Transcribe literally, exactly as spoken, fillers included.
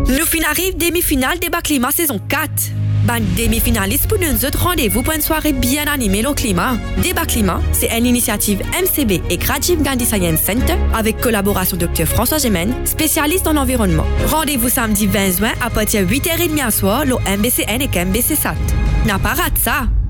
Nous fin arrive demi-finale débat climat saison quatre. Ben, demi-finaliste pour nous autres rendez-vous pour une soirée bien animée au climat. Débat climat, c'est une initiative M C B et Rajiv Gandhi Science Center avec collaboration Docteur François Gemène, spécialiste en environnement. Rendez-vous samedi vingt juin à partir de huit heures trente à soir, au M B C N et M B C S A T. N'a pas raté ça!